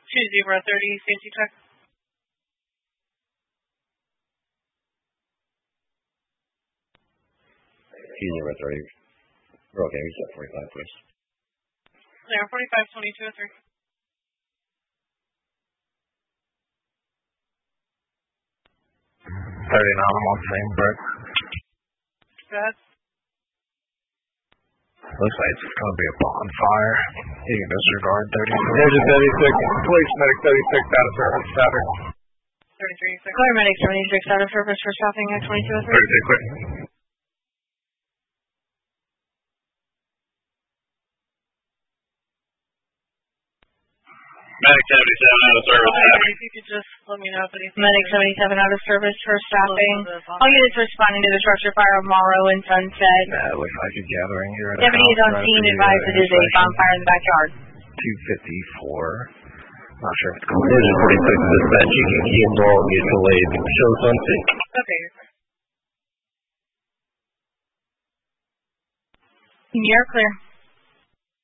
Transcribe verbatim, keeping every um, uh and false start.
two zero thirty, safety check. two zero thirty. We're okay, we set forty-five, please. Clear, forty-five, twenty-two oh three. thirty-nine, I'm on the same brick. Go ahead. Looks like it's going to be a bonfire. You can disregard thirty-six. There's a thirty-six. Police medic thirty-six out of service. Static. thirty-three, six. Clear medic seventy-six out of service for stopping at twenty-two oh three. thirty-six, quick. Medic seventy-seven out of service. If you could just let me know if anything. Medic seventy-seven out of service for stopping. All units responding to the structure fire of Morrow and Sunset. Yeah, it looks like a gathering here. Deputy is on scene, advised it is a bonfire in the backyard. two fifty-four. Not sure if it's going There's a forty-six dispatch. You can key involved, get delayed. Show something. Okay. You're clear.